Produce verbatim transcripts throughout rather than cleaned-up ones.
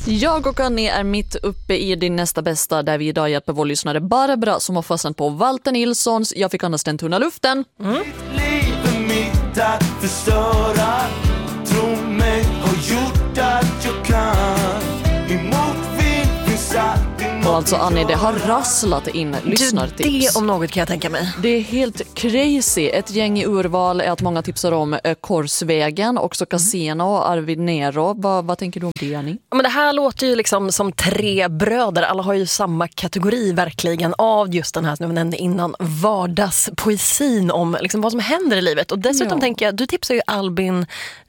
Jag och Annie är mitt uppe i din nästa bästa, där vi idag hjälper vår lyssnare Barbara som har fastnat på Walter Nilssons Jag fick andas den tunna luften. Mm. Mitt liv är mitt att förstöra. Tro mig, har gjort att jag kan. Emot vind finns alltid. Och alltså Annie, det har rasslat in lyssnartips. Du, det om något kan jag tänka mig. Det är helt crazy. Ett gäng i urval är att många tipsar om eh, Korsvägen, också Casino och Arvid Nero. Va, vad tänker du om det, Annie? Men det här låter ju liksom som tre bröder. Alla har ju samma kategori verkligen av just den här som jag nämnde innan, vardagspoesin om liksom vad som händer i livet. Och dessutom ja. tänker jag, du tipsar ju Albin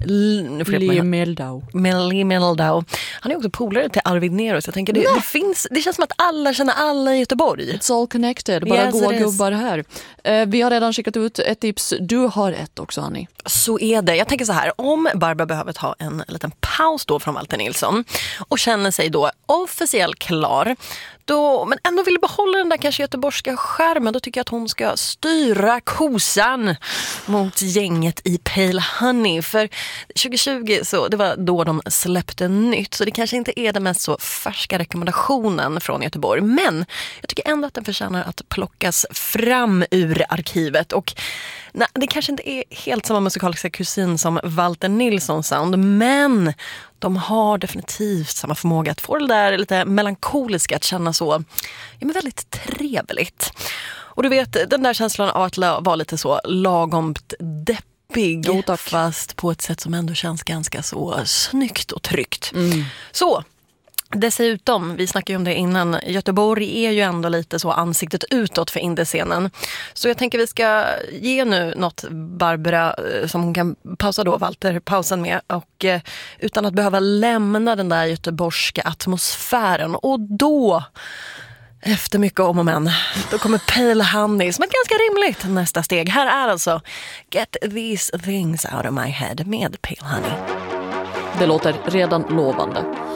L- Lee Meldau. Lee Meldau. Han är också polare till Arvid Nero, så jag tänker det, det finns, det känns som att alla känner alla i Göteborg. It's all connected, bara yes, goa gubbar här. Eh, vi har redan skickat ut ett tips. Du har ett också, Annie. Så är det. Jag tänker så här, om Barbara behöver ta en liten paus då från Walter Nilsson och känner sig då officiellt klar, då, men ändå vill behålla den där kanske göteborgska skärmen, då tycker jag att hon ska styra kosan mot gänget i Pale Honey. För tjugo tjugo, så det var då de släppte nytt, så det kanske inte är den mest så färska rekommendationen från Göteborg, men jag tycker ändå att den förtjänar att plockas fram ur arkivet. Och nej, det kanske inte är helt samma musikaliska kusin som Walter Nilsson sound, men de har definitivt samma förmåga att få det där lite melankoliska att känna så, ja, men väldigt trevligt. Och du vet, den där känslan av att vara lite så lagomt deppig, jo, fast på ett sätt som ändå känns ganska så snyggt och tryggt. Mm. Så dessutom, vi snackade ju om det innan, Göteborg är ju ändå lite så ansiktet utåt för indiescenen. Så jag tänker vi ska ge nu något Barbara som hon kan pausa då, Walter, pausen med. Och eh, utan att behöva lämna den där göteborgska atmosfären. Och då, efter mycket om och men, då kommer Pale Honey som är ganska rimligt nästa steg. Här är alltså Get These Things Out of My Head med Pale Honey. Det låter redan lovande.